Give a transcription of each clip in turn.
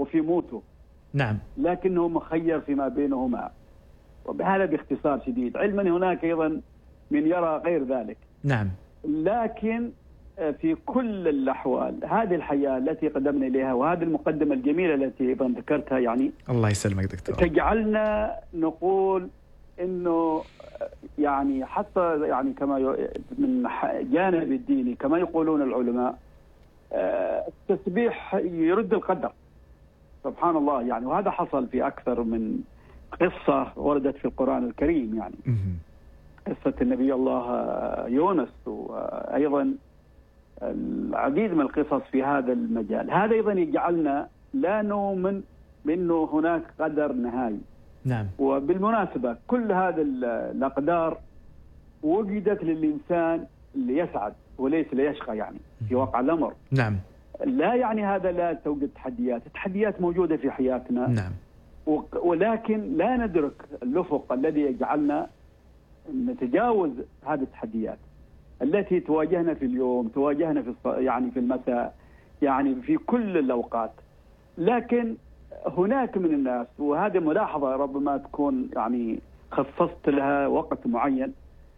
وفي موته. نعم. لكنه مخير فيما بينهما، وبهذا باختصار شديد. علما هناك أيضا من يرى غير ذلك. نعم. لكن في كل الأحوال هذه الحياة التي قدمنا إليها وهذه المقدمة الجميلة التي أيضا ذكرتها يعني الله يسلمك دكتور، تجعلنا نقول إنه يعني حتى يعني كما من جانب الديني كما يقولون العلماء التسبيح يرد القدر سبحان الله يعني. وهذا حصل في أكثر من قصة وردت في القرآن الكريم يعني قصة النبي الله يونس، وأيضا العديد من القصص في هذا المجال. هذا أيضا يجعلنا لا نؤمن بأنه هناك قدر نهائي. نعم. وبالمناسبة كل هذه الأقدار وجدت للإنسان ليسعد وليس ليشقى يعني في واقع الأمر. نعم. لا يعني هذا لا توجد تحديات، التحديات موجودة في حياتنا. نعم. ولكن لا ندرك الأفق الذي يجعلنا نتجاوز هذه التحديات التي تواجهنا في اليوم، تواجهنا في يعني في المساء، يعني في كل الأوقات. لكن هناك من الناس، وهذه ملاحظة ربما تكون يعني خصصت لها وقت معين،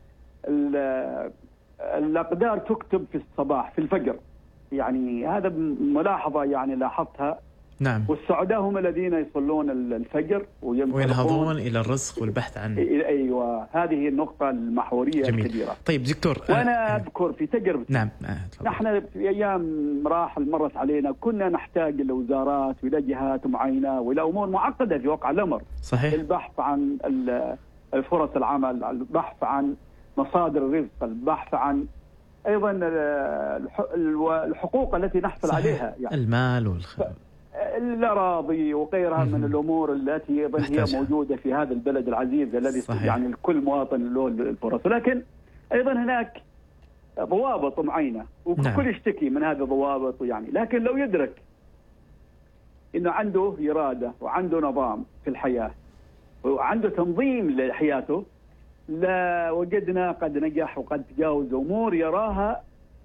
الأقدار تكتب في الصباح في الفجر، يعني هذا ملاحظة يعني لاحظتها. نعم. والسعداء هم الذين يصلون الفجر وينهضون إلى الرزق والبحث عنه. أيوة، هذه النقطة المحورية جميل. الكبيرة. طيب دكتور، وأنا أذكر في تجربتي. نعم. نحن في أيام مرت علينا كنا نحتاج إلى وزارات وإلى جهات معينة وإلى أمور معقدة في واقع الأمر. صحيح. البحث عن فرص العمل، البحث عن مصادر الرزق، البحث عن أيضا الحقوق التي نحصل عليها يعني المال الأراضي وغيرها من الأمور التي أيضا هي موجودة في هذا البلد العزيز الذي يعني الكل مواطن له الفرص. لكن أيضا هناك ضوابط معينة وكل يشتكي من هذه الضوابط يعني. لكن لو يدرك إنه عنده إرادة وعنده نظام في الحياة وعنده تنظيم لحياته، لا وجدنا قد نجح وقد تجاوز أمور يراها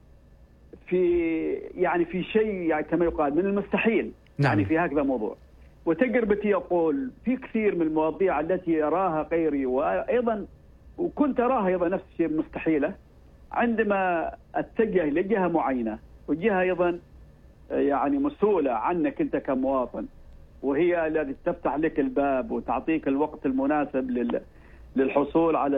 في شيء يعني كما يقال من المستحيل. نعم. يعني في هكذا موضوع. وتجربتي يقول في كثير من المواضيع التي يراها غيري وأيضا وكنت أراها أيضا نفس الشيء مستحيلة، عندما أتجه لجهة معينة وجهة أيضا يعني مسؤولة عنك أنت كمواطن، وهي التي تفتح لك الباب وتعطيك الوقت المناسب للحصول على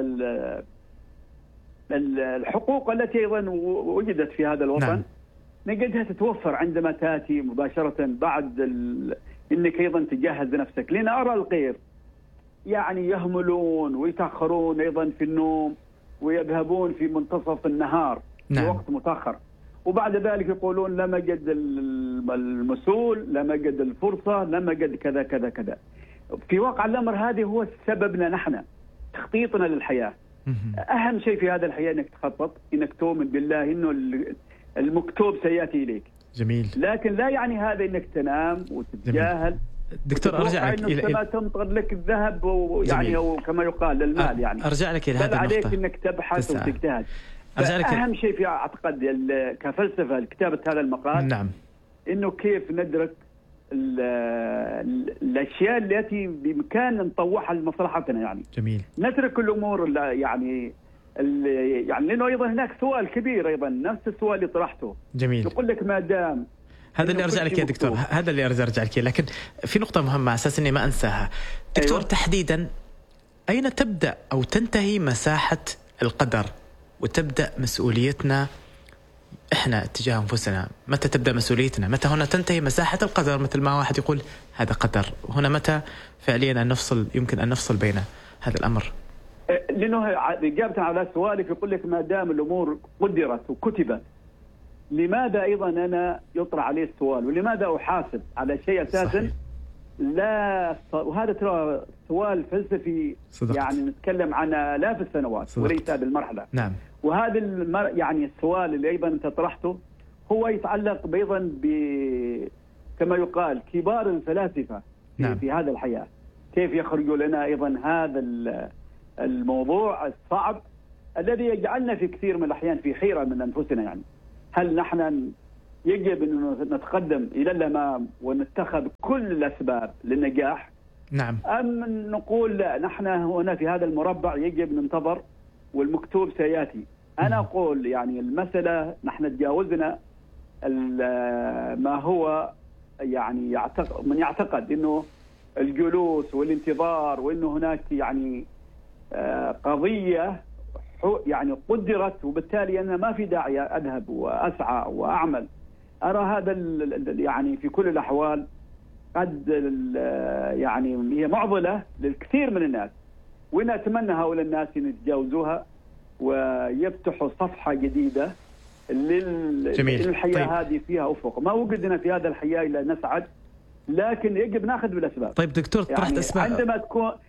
الحقوق التي أيضا وجدت في هذا الوطن. نعم. نجدها تتوفر عندما تأتي مباشرة بعد إنك أيضا تجهز نفسك. لأن أرى الغير يعني يهملون ويتأخرون أيضا في النوم ويذهبون في منتصف النهار. نعم. في وقت متأخر، وبعد ذلك يقولون لم أجد المسؤول، لم أجد الفرصة، لم أجد كذا كذا كذا. في واقع الأمر هذه هو سببنا نحن، تخطيطنا للحياة. أهم شيء في هذا الحياة إنك تخطط، إنك تؤمن بالله إنه المكتوب سيأتي إليك. جميل. لكن لا يعني هذا إنك تنام وتتجاهل. دكتور أرجع لك إلى تمطر لك الذهب ويعني أو كما يقال للمال يعني. أرجع لك إلى هذه النقطة. عليك إنك تبحث وتجتهد. أهم شيء في أعتقد كفلسفة كتابة هذا المقال. نعم. إنه كيف ندرك الأشياء التي بإمكان نطوعها لمصلحتنا يعني. جميل. نترك الأمور يعني لأنه أيضا هناك سؤال كبير أيضا نفس السؤال اللي طرحته. جميل. يقول لك ما دام هذا اللي أرجع لك يا دكتور، هذا اللي أرجع لك. لكن في نقطة مهمة أساس إني ما أنساها دكتور. أيوة. تحديدا أين تبدأ أو تنتهي مساحة القدر وتبدأ مسؤوليتنا إحنا تجاه أنفسنا؟ متى تبدأ مسؤوليتنا؟ متى هنا تنتهي مساحة القدر؟ مثل ما واحد يقول هذا قدر، هنا متى فعليا يمكن أن نفصل بين هذا الأمر؟ لأنه إجابة على سؤالك يقول لك ما دام الأمور قدرت وكتبت، لماذا أيضا أنا يطرح عليه السؤال ولماذا أحاسب على شيء أساسا لا؟ وهذا ترى سؤال فلسفي. صدقت. يعني نتكلم عن آلاف السنوات. صدقت. وليس هذه المرحلة. نعم. وهذا يعني السؤال اللي أيضا أنت طرحته هو يتعلق أيضا كما يقال كبار الفلاسفة. نعم. في هذا الحياة كيف يخرجوا لنا أيضا هذا الموضوع الصعب الذي يجعلنا في كثير من الأحيان في حيرة من أنفسنا. يعني هل نحن يجب أن نتقدم إلى الأمام ونتخذ كل الأسباب للنجاح. نعم. أم نقول لا، نحن هنا في هذا المربع يجب ننتظر والمكتوب سيأتي. أنا أقول يعني المسألة نحن تجاوزنا ما هو يعني من يعتقد أنه الجلوس والانتظار وأنه هناك يعني قضية يعني قدرت، وبالتالي أنا ما في داعي أذهب وأسعى وأعمل. أرى هذا يعني في كل الأحوال قد يعني هي معضلة للكثير من الناس، وأنا أتمنى هؤلاء الناس أن يتجاوزوها ويفتحوا صفحة جديدة للحياة. طيب. هذه فيها أفق، ما وجدنا في هذا الحياة إلا نسعد، لكن يجب ناخذ بالأسباب. طيب دكتور، طرحت يعني أسماء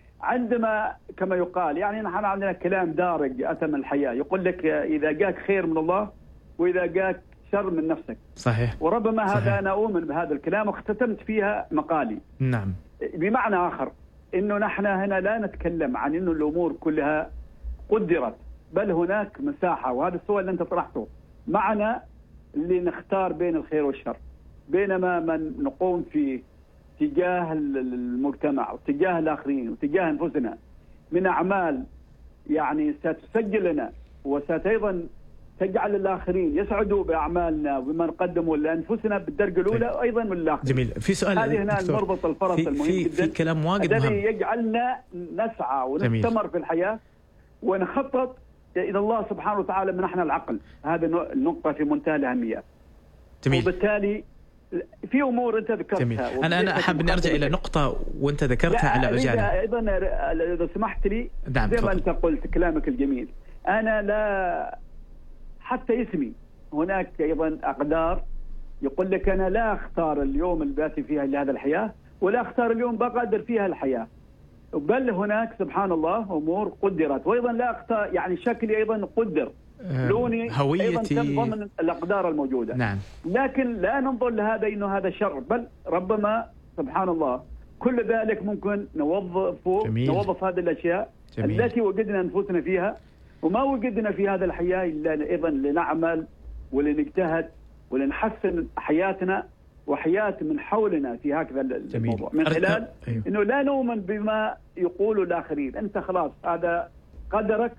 عندما كما يقال يعني نحن عندنا كلام دارج أتى من الحياة، يقول لك إذا جاك خير من الله وإذا جاك شر من نفسك. صحيح. وربما صحيح. هذا أنا أؤمن بهذا الكلام واختتمت فيها مقالي. نعم. بمعنى آخر إنه نحن هنا لا نتكلم عن إنه الأمور كلها قدرت، بل هناك مساحة، وهذا السؤال اللي أنت طرحته معنا اللي نختار بين الخير والشر، بينما من نقوم في تجاه المجتمع وتجاه الآخرين وتجاه أنفسنا من أعمال يعني ستسجل لنا وستأيضا تجعل الآخرين يسعدوا بأعمالنا وبما نقدمه لأنفسنا بالدرجة الأولى. طيب. أيضا من الآخرين. جميل. في سؤال هذه هنا المربط الفرس المهم جدا، في كلام واجد مهم الذي يجعلنا نسعى ونستمر في الحياة ونخطط إلى الله سبحانه وتعالى منحنا العقل. هذه النقطة في منتهى الأهمية. جميل. وبالتالي في أمور أنت ذكرتها. جميل. أنا حاب نرجع إلى نقطة وأنت ذكرتها على عجالة. أيضا إذا سمحت لي. نعم. زي ما أنت قلت كلامك الجميل، أنا لا حتى اسمي هناك أيضا أقدار يقول لك أنا لا أختار اليوم اللي باتي فيها لهذا الحياة، ولا أختار اليوم بقدر فيها الحياة، بل هناك سبحان الله أمور قدرت، وأيضا لا أختار يعني شكلي أيضا قدر، لوني هويتي أيضا ضمن الأقدار الموجودة. نعم. لكن لا ننظر لهذا إنه هذا شر، بل ربما سبحان الله كل ذلك ممكن نوظف هذه الأشياء. جميل. التي وجدنا أنفسنا فيها وما وجدنا في هذا الحياة إلا أيضا لنعمل ولنجتهد ولنحسن حياتنا وحياة من حولنا في هكذا الموضوع. من خلال إنه لا نؤمن بما يقول الآخرين، أنت خلاص هذا قدرك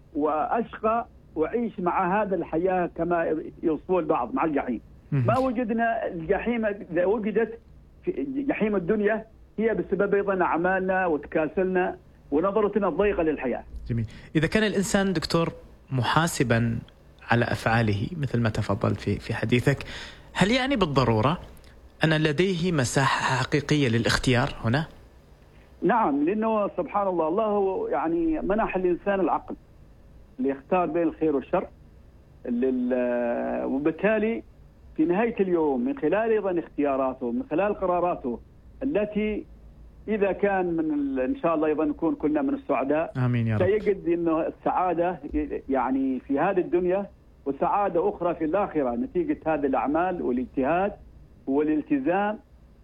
وأشقى وعيش مع هذا الحياة كما يوصفون البعض مع الجحيم. ما وجدنا الجحيم، إذا وجدت في جحيم الدنيا هي بسبب أيضا أعمالنا وتكاسلنا ونظرتنا الضيقة للحياة. جميل. إذا كان الإنسان دكتور محاسبا على أفعاله مثل ما تفضلت في حديثك، هل يعني بالضرورة أن لديه مساحة حقيقية للاختيار هنا؟ نعم، لأنه سبحان الله يعني منح الإنسان العقل ليختار بين الخير والشر، وبالتالي في نهاية اليوم من خلال أيضا اختياراته، من خلال قراراته التي إذا كان من إن شاء الله أيضا نكون كلنا من السعداء. آمين يا رب. سيجد إنه السعادة يعني في هذه الدنيا وسعادة أخرى في الآخرة نتيجة هذه الأعمال والاجتهاد والالتزام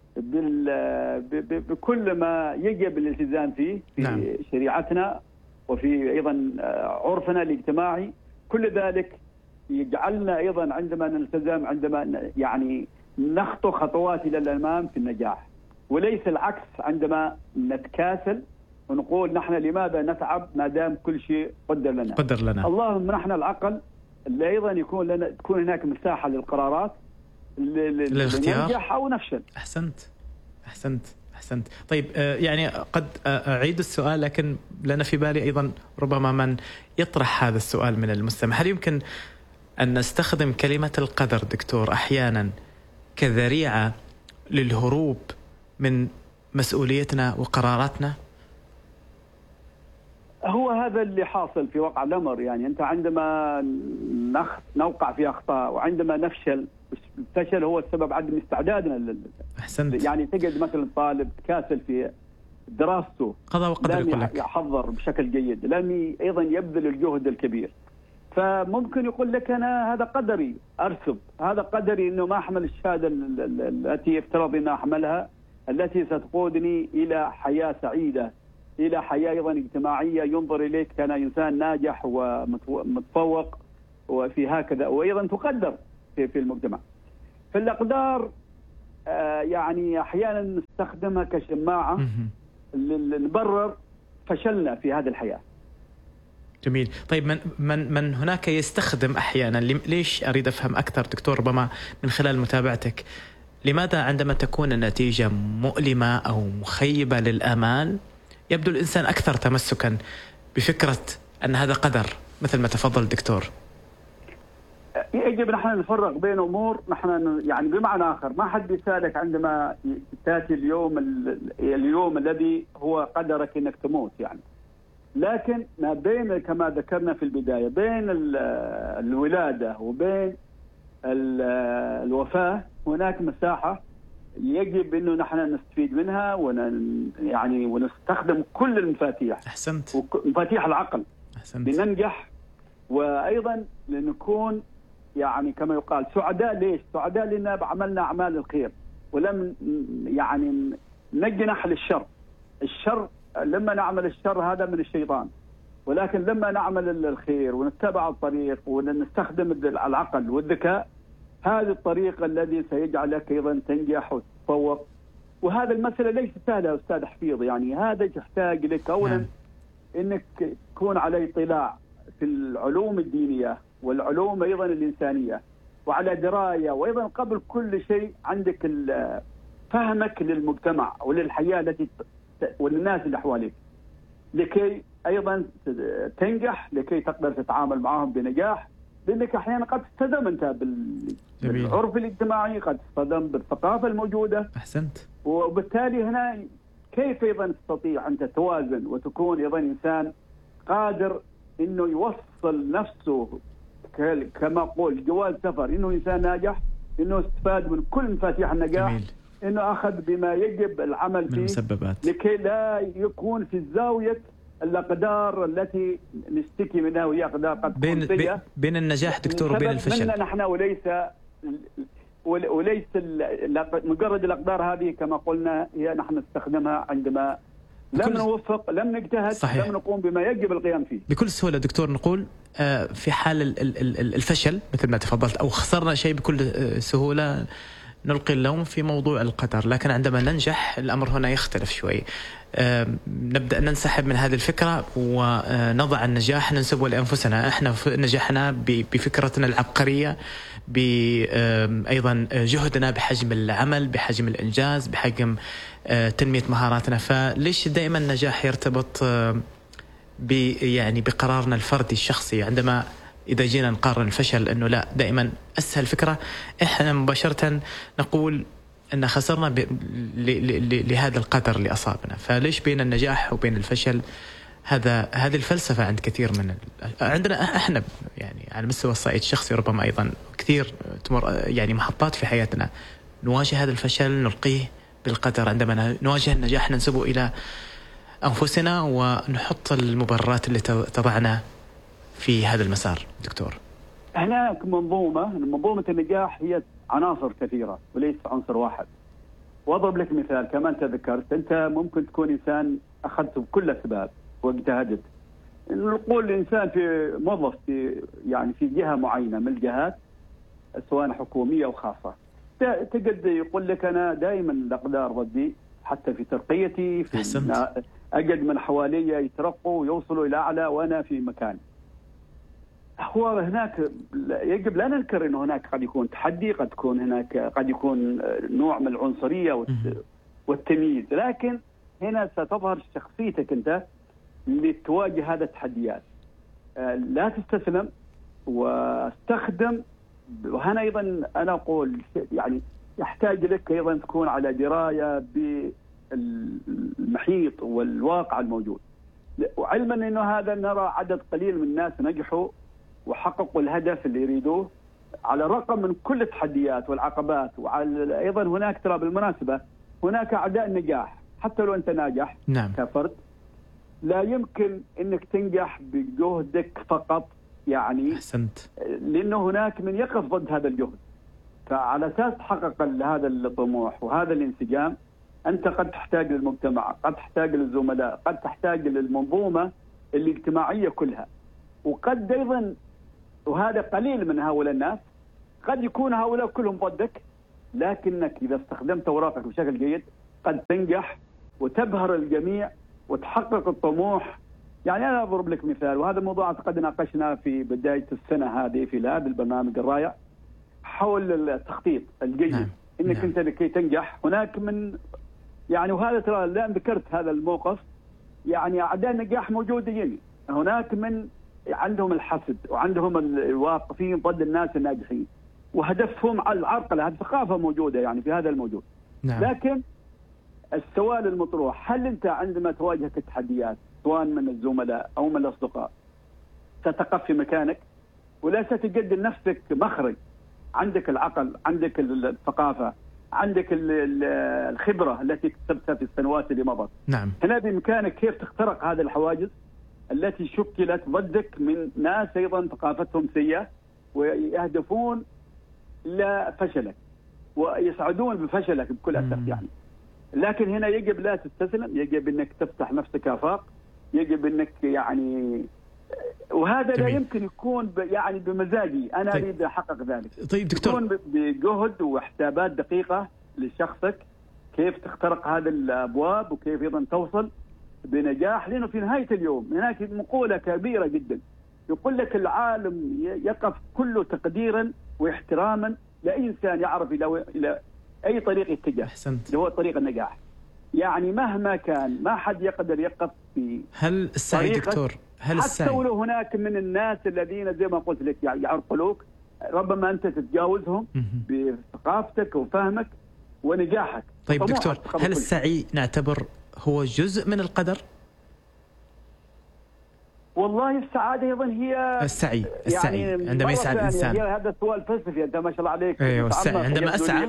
بكل ما يجب الالتزام فيه في نعم. شريعتنا وفي أيضا عرفنا الاجتماعي. كل ذلك يجعلنا أيضا عندما نلتزم، عندما يعني نخطو خطوات إلى الأمام في النجاح، وليس العكس عندما نتكاسل ونقول نحن لماذا نتعب ما دام كل شيء قدر لنا. اللهم نحن العقل اللي أيضا تكون هناك مساحة للقرارات لننجح أو نفشل. أحسنت. طيب يعني قد أعيد السؤال، لكن لنا في بالي أيضا ربما من يطرح هذا السؤال من المستمع، هل يمكن أن نستخدم كلمة القدر دكتور أحيانا كذريعة للهروب من مسؤوليتنا وقراراتنا؟ هو هذا اللي حاصل في واقع الأمر. يعني أنت عندما نوقع في أخطاء وعندما نفشل، الفشل هو السبب عدم استعدادنا أحسنت. يعني تجد مثلا طالب كاسل في دراسته، قضاء وقدر يقول لك، لم يحضر بشكل جيد، لم أيضا يبذل الجهد الكبير، فممكن يقول لك أنا هذا قدري أرسب، هذا قدري إنه ما أحمل الشهادة التي يفترض أن أحملها، التي ستقودني إلى حياة سعيدة، إلى حياة أيضا اجتماعية ينظر إليك كان إنسان ناجح ومتفوق وفي هكذا، وأيضا تقدر في المجتمع. في الأقدار يعني أحيانا نستخدمها كشماعة نبرر فشلنا في هذه الحياة. جميل. طيب من هناك يستخدم أحيانا، ليش أريد أفهم أكثر دكتور ربما من خلال متابعتك، لماذا عندما تكون النتيجة مؤلمة أو مخيبة للآمال يبدو الإنسان أكثر تمسكا بفكرة أن هذا قدر مثل ما تفضل الدكتور؟ يجب نحن نفرق بين أمور، نحن يعني بمعنى آخر ما حد يسألك عندما تأتي اليوم الذي هو قدرك أنك تموت يعني، لكن ما بين كما ذكرنا في البداية بين الولادة وبين الوفاة هناك مساحة يجب أنه نحن نستفيد منها ونستخدم كل المفاتيح. أحسنت. مفاتيح العقل. أحسنت. لننجح، وأيضا لنكون يعني كما يقال سعداء. ليش سعداء؟ لأننا عملنا أعمال الخير ولم يعني نجنح للشر. الشر لما نعمل الشر هذا من الشيطان، ولكن لما نعمل الخير ونتبع الطريق ونستخدم العقل والذكاء، هذه الطريقة الذي سيجعلك أيضا تنجح وتتفوق. وهذا المسألة ليست سهلة أستاذ حفيظ، يعني هذا يحتاج لك أولا أنك تكون على اطلاع في العلوم الدينية والعلوم أيضا الإنسانية، وعلى دراية، وأيضا قبل كل شيء عندك فهمك للمجتمع وللحياة التي والناس اللي حواليك، لكي أيضا تنجح، لكي تقدر تتعامل معهم بنجاح. لأنك أحيانا قد تصطدم أنت بالعرف الاجتماعي، قد تصطدم بالثقافة الموجودة. أحسنت. وبالتالي هنا كيف أيضا تستطيع أن تتوازن وتكون أيضا إنسان قادر إنه يوصل نفسه كما قول جواز سفر، إنه إنسان ناجح، إنه استفاد من كل مفاتيح النجاح. جميل. إنه أخذ بما يجب العمل فيه المسببات، لكي لا يكون في زاوية الأقدار التي نشتكي منها، وهي أقدار قد بين النجاح دكتور وبين الفشل. نحن وليس مجرد الأقدار هذه كما قلنا هي نحن نستخدمها عندما لم نوفق، لم نجتهد. صحيح. لم نقوم بما يجب القيام فيه. بكل سهولة دكتور نقول في حال الفشل مثل ما تفضلت أو خسرنا شيء بكل سهولة نلقي اللوم في موضوع القدر، لكن عندما ننجح الأمر هنا يختلف شوي. نبدأ ننسحب من هذه الفكرة ونضع النجاح ننسبه لأنفسنا. احنا نجحنا بفكرتنا العبقرية، أيضا جهدنا بحجم العمل، بحجم الإنجاز، بحجم تنمية مهاراتنا. فليش دائما النجاح يرتبط يعني بقرارنا الفردي الشخصي، عندما إذا جينا نقارن الفشل أنه لا، دائما أسهل فكرة إحنا مباشرة نقول أن خسرنا لهذا القدر اللي أصابنا. فليش بين النجاح وبين الفشل؟ هذه الفلسفة عند كثير من عندنا احنا يعني على مستوى الصعيد الشخصي، ربما أيضا كثير تمر يعني محطات في حياتنا نواجه هذا الفشل نلقيه بالقدر، عندما نواجه النجاح ننسبه إلى أنفسنا ونحط المبررات اللي تضعنا في هذا المسار. دكتور، هناك منظومة النجاح هي عناصر كثيرة وليس عنصر واحد. واضرب لك مثال كما انت ذكرت، انت ممكن تكون انسان اخذت بكل الاسباب واجتهدت. نقول الانسان في موظف في جهة معينة من الجهات سواء حكومية او خاصة، تجد يقول لك انا دائما الاقدار ضدي، حتى في ترقيتي اجد من حوالي يترقوا ويوصلوا الى اعلى وانا في مكان. هو هناك يجب لا ننكر انه هناك قد يكون تحدي، قد يكون نوع من العنصرية والتمييز، لكن هنا ستظهر شخصيتك انت لتواجه هذا التحديات. لا تستسلم واستخدم. وهنا ايضا انا اقول يعني يحتاج لك ايضا تكون على دراية بالمحيط والواقع الموجود، وعلما انه هذا نرى عدد قليل من الناس نجحوا وحققوا الهدف اللي يريدوه على الرغم من كل التحديات والعقبات. ايضا هناك ترى بالمناسبة هناك اعداء النجاح، حتى لو انت ناجح نعم. كفرد لا يمكن انك تنجح بجهدك فقط يعني. أحسنت. لانه هناك من يقف ضد هذا الجهد. فعلى اساس تحقق هذا الطموح وهذا الانسجام انت قد تحتاج للمجتمع، قد تحتاج للزملاء، قد تحتاج للمنظومة الاجتماعية كلها. وقد ايضا، وهذا قليل من هؤلاء الناس، قد يكون هؤلاء كلهم ضدك لكنك إذا استخدمت أوراقك بشكل جيد قد تنجح وتبهر الجميع وتحقق الطموح. يعني أنا أضرب لك مثال، وهذا الموضوع أعتقد ناقشنا في بداية السنة هذه في هذا البرنامج الرائع حول التخطيط الجيد. نعم. إنك نعم. أنت لكي تنجح هناك من يعني، وهذا ترى الآن ذكرت هذا الموقف، يعني أعداء النجاح موجودين. هناك من عندهم الحسد وعندهم الواقفين ضد الناس الناجحين وهدفهم على العرقلة. هذه ثقافة موجودة يعني في هذا الموجود. نعم. لكن السؤال المطروح، هل أنت عندما تواجهك التحديات سواء من الزملاء أو من الأصدقاء ستقف في مكانك ولا ستجد لنفسك مخرج؟ عندك العقل، عندك الثقافة، عندك الخبرة التي اكتسبتها في السنوات اللي مضت. نعم. هنا بإمكانك كيف تخترق هذه الحواجز التي شكلت ضدك من ناس أيضا ثقافتهم سيئة ويهدفون لفشلك ويسعدون بفشلك بكل أسف يعني. لكن هنا يجب لا تستسلم، يجب أنك تفتح نفسك آفاق، يجب أنك يعني، وهذا لا يمكن يكون يعني بمزاجي أنا أريد أحقق ذلك. طيب دكتور، يكون بجهد وحسابات دقيقة لشخصك كيف تخترق هذه الأبواب وكيف أيضا توصل بنجاح. لأنه في نهاية اليوم هناك مقولة كبيرة جدا يقول لك العالم يقف كله تقديرا واحتراما لأي إنسان يعرف إلى أي طريق يتجه. أحسنت. اللي هو طريق النجاح. يعني مهما كان ما حد يقدر يقف في هل السعي دكتور، هل السعي حتى ولو هناك من الناس الذين زي ما قلت لك يعرقلوك، ربما أنت تتجاوزهم بثقافتك وفهمك ونجاحك. طيب دكتور، هل السعي نعتبر هو جزء من القدر؟ والله السعادة أيضا هي السعي يعني عندما يسعى الإنسان. هذا سؤال فلسفي، أنت ما شاء الله عليك. أيوة، السعي عندما أسعى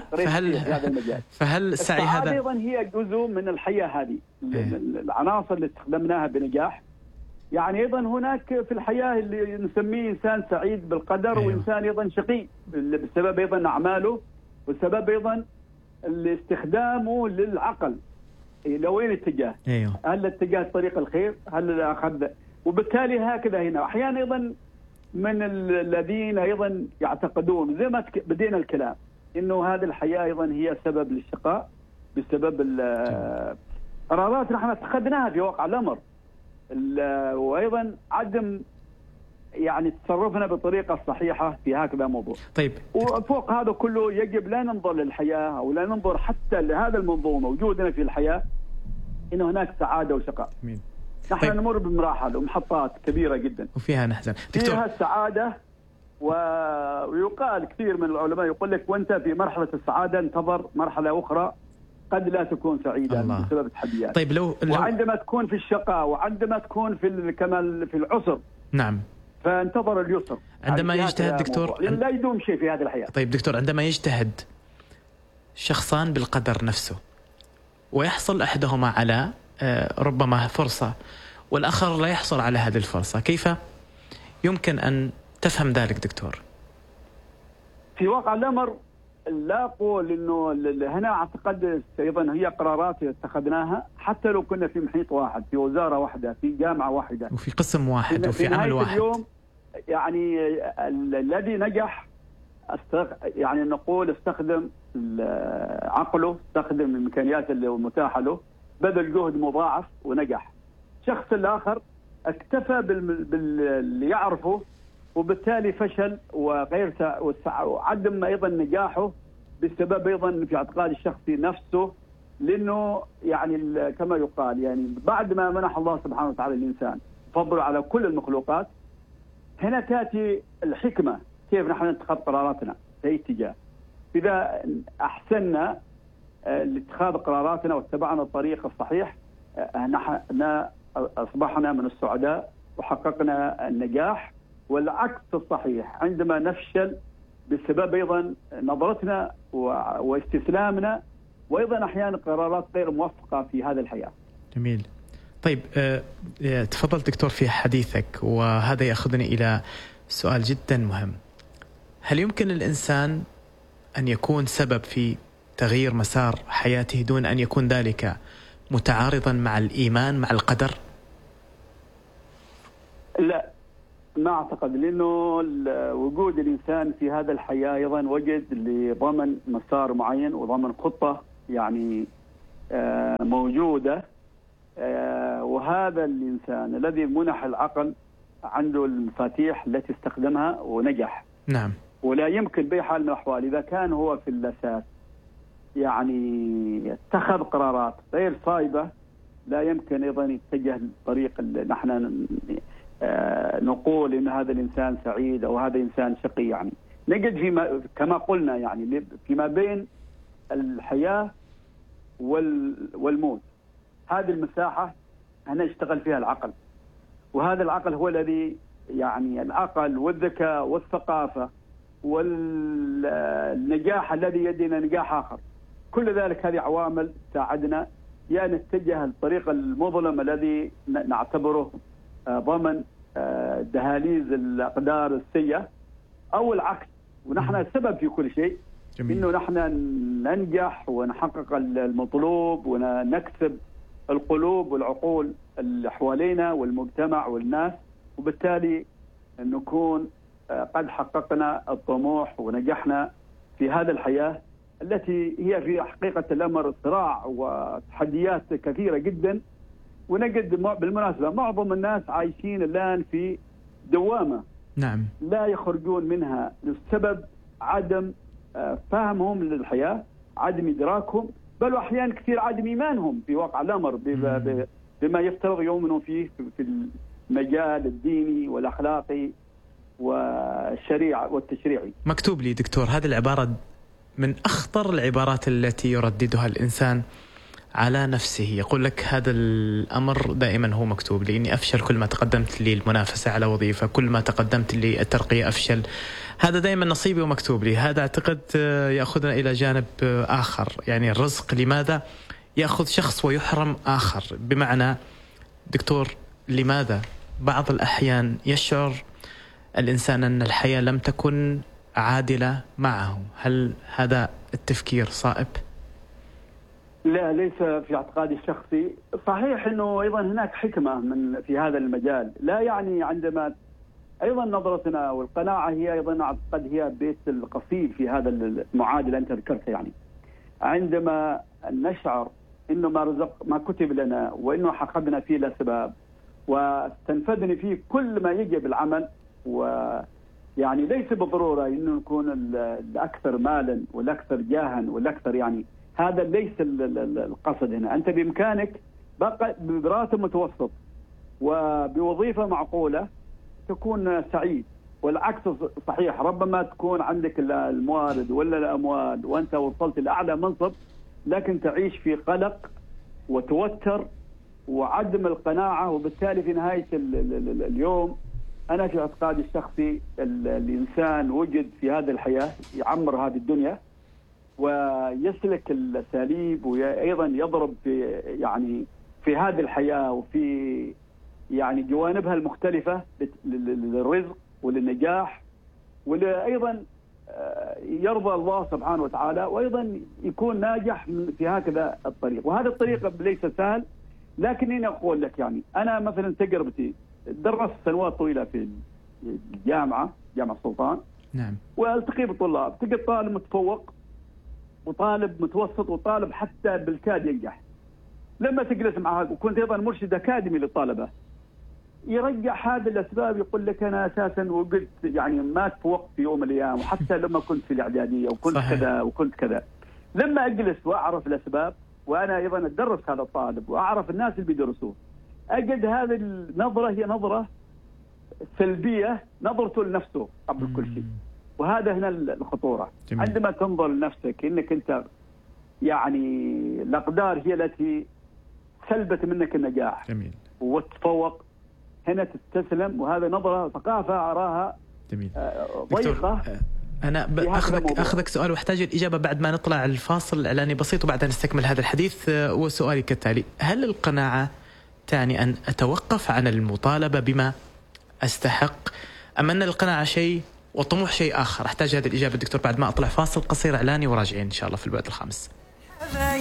فهل السعي هذا أيضا هي جزء من الحياة هذه. العناصر اللي استخدمناها بنجاح. يعني أيضا هناك في الحياة اللي نسميه إنسان سعيد بالقدر. أيوة. وإنسان أيضا شقي بسبب أيضا أعماله وسبب أيضا استخدامه للعقل. لو وين اتجاه؟ أيوه. هل اتجاه طريق الخير؟ هل أخذ؟ وبالتالي هكذا هنا أحيانا أيضا من الذين أيضا يعتقدون زي ما بدينا الكلام إنه هذه الحياة أيضا هي سبب للشقاء بسبب القرارات نحن اتخذناها في واقع الأمر، وأيضا عدم يعني تصرفنا بالطريقة الصحيحة في هكذا موضوع. طيب. وفوق هذا كله يجب لا ننظر للحياة أو لا ننظر حتى لهذا المنظومة وجودنا في الحياة إن هناك سعادة وشقاء. مين. نحن طيب. نمر بمراحل ومحطات كبيرة جدا وفيها نحزن دكتور. فيها السعادة ويقال كثير من العلماء يقول لك وانت في مرحلة السعادة انتظر مرحلة أخرى قد لا تكون سعيدا بسبب التحديات. طيب لو وعندما تكون في الشقاء وعندما تكون في كمال في العسر. نعم. فانتظر اليسر. عندما يجتهد دكتور لا يدوم شيء في هذه الحياة. طيب دكتور، عندما يجتهد شخصان بالقدر نفسه ويحصل أحدهما على ربما فرصة والآخر لا يحصل على هذه الفرصة، كيف يمكن أن تفهم ذلك دكتور؟ في واقع الأمر لا أقول إنه هنا أعتقد أيضا هي قرارات اتخذناها حتى لو كنا في محيط واحد، في وزارة واحدة، في جامعة واحدة، وفي قسم واحد، وفي عمل واحد. اليوم يعني الذي نجح يعني نقول استخدم عقله، استخدم الإمكانيات المتاحة له، بذل جهد مضاعف ونجح. الشخص الآخر اكتفى باللي يعرفه وبالتالي فشل وغير وعدم أيضا نجاحه بسبب أيضا في اعتقاد الشخصي نفسه، لأنه يعني كما يقال يعني بعد ما منح الله سبحانه وتعالى الإنسان فضل على كل المخلوقات، هنا تأتي الحكمة كيف نحن نتخذ قراراتنا في اتجاه. إذا أحسننا لاتخاذ قراراتنا واتبعنا الطريق الصحيح نحن أصبحنا من السعداء وحققنا النجاح. والعكس الصحيح عندما نفشل بسبب أيضا نظرتنا واستسلامنا وأيضا أحيانا قرارات غير موفقة في هذه الحياة. جميل. طيب تفضل دكتور في حديثك، وهذا يأخذني إلى سؤال جدا مهم. هل يمكن الإنسان أن يكون سبب في تغيير مسار حياته دون أن يكون ذلك متعارضا مع الإيمان مع القدر؟ لا ما أعتقد، لأنه وجود الإنسان في هذا الحياة أيضا وجد لضمن مسار معين وضمن خطة يعني موجودة. وهذا الإنسان الذي منح العقل عنده المفاتيح التي استخدمها ونجح. نعم. ولا يمكن بأي حال من الأحوال إذا كان هو في الأساس يعني اتخذ قرارات غير صائبة، لا يمكن أيضا يتجه الطريق اللي نحن نقول إن هذا الإنسان سعيد أو هذا إنسان شقي. يعني نجد فيما كما قلنا يعني فيما بين الحياة والموت هذه المساحة هنا يشتغل فيها العقل، وهذا العقل هو الذي يعني العقل والذكاء والثقافة والنجاح الذي يدينا نجاح آخر. كل ذلك هذه عوامل تساعدنا يا نتجه الطريق المظلم الذي نعتبره ضمن دهاليز الأقدار السيئة، أو العكس، ونحن السبب في كل شيء. جميل. إنه نحن ننجح ونحقق المطلوب ونكسب القلوب والعقول اللي حوالينا والمجتمع والناس، وبالتالي نكون قد حققنا الطموح ونجحنا في هذا الحياة التي هي في حقيقة الأمر صراع وتحديات كثيرة جدا. ونجد بالمناسبة معظم الناس عايشين الآن في دوامة. نعم. لا يخرجون منها لسبب عدم فهمهم للحياة، عدم إدراكهم، بل أحيانا كثير عدم إيمانهم في واقع الأمر بما يفترض يؤمنوا فيه في المجال الديني والأخلاقي والشريعة والتشريعي. مكتوب لي دكتور هذه العبارة من أخطر العبارات التي يرددها الإنسان على نفسه. يقول لك هذا الأمر دائما هو مكتوب لي إني أفشل كل ما تقدمت لي المنافسة على وظيفة، كل ما تقدمت لي الترقية أفشل. هذا دائما نصيبي ومكتوب لي. هذا أعتقد يأخذنا إلى جانب آخر، يعني الرزق لماذا يأخذ شخص ويحرم آخر؟ بمعنى دكتور لماذا بعض الأحيان يشعر الإنسان أن الحياة لم تكن عادلة معه؟ هل هذا التفكير صائب؟ لا، ليس في اعتقادي الشخصي. صحيح أنه أيضا هناك حكمة في هذا المجال، لا يعني عندما أيضا نظرتنا والقناعة هي أيضا أعتقد هي بيت القصيد في هذا المعادلة أنت ذكرتها. يعني عندما نشعر أنه ما كتب لنا وأنه حققنا فيه الأسباب واستنفذني فيه كل ما يجب العمل، ويعني ليس بالضرورة أنه نكون الأكثر مالا والأكثر جاها والأكثر، يعني هذا ليس القصد هنا. أنت بإمكانك براتب متوسط وبوظيفة معقولة تكون سعيد، والعكس صحيح. ربما تكون عندك الموارد ولا الأموال وأنت وصلت لأعلى منصب، لكن تعيش في قلق وتوتر وعدم القناعة، وبالتالي في نهاية اليوم أنا في اعتقادي الشخصي الإنسان وجد في هذه الحياة يعمر هذه الدنيا ويسلك الأساليب وأيضا يضرب في هذه الحياة وفي يعني جوانبها المختلفة للرزق وللنجاح، وأيضا يرضى الله سبحانه وتعالى، وأيضا يكون ناجح في هكذا الطريق. وهذا الطريق ليس سهل، لكنني أقول لك يعني أنا مثلا تجربتي درست سنوات طويلة في جامعة السلطان. نعم. والتقي بطلاب، تجد طالب متفوق وطالب متوسط وطالب حتى بالكاد ينجح. لما تجلس معه، وكنت أيضا مرشد أكاديمي للطلبة، يرجع هذه الأسباب، يقول لك أنا أساسا وقلت يعني ما تفوقت في يوم من الأيام، وحتى لما كنت في الإعدادية وكنت كذا وكنت كذا. لما أجلس وأعرف الأسباب، وأنا أيضا أدرس هذا الطالب وأعرف الناس اللي بيدرسوه، أجد هذه النظرة هي نظرة سلبية، نظرته لنفسه قبل كل شيء. وهذا هنا الخطورة. جميل. عندما تنظر لنفسك إنك أنت يعني الأقدار هي التي سلبت منك النجاح. جميل. وتفوق، هنا تستسلم. وهذا نظرة ثقافة أراها جميل. ضيقة. أنا أخذك سؤال واحتاج الإجابة بعد ما نطلع الفاصل الإعلاني بسيط، وبعدها نستكمل هذا الحديث. وسؤالي كالتالي: هل القناعة تعني أن أتوقف عن المطالبة بما أستحق، أم أن القناعة شيء والطموح شيء آخر؟ أحتاج هذه الإجابة دكتور بعد ما أطلع فاصل قصير إعلاني، وراجعين إن شاء الله في البعد الخامس.